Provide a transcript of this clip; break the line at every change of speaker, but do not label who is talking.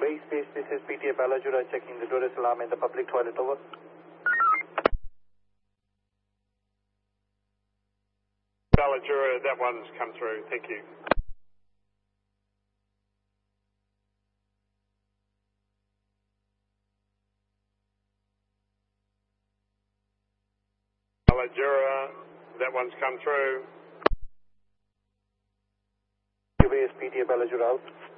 Space, this is PTA Balajura checking the tourist alarm in the public toilet, over.
Balajura, that one's come through, thank you. Balajura, that one's come through.
QBS PTA Balajura out.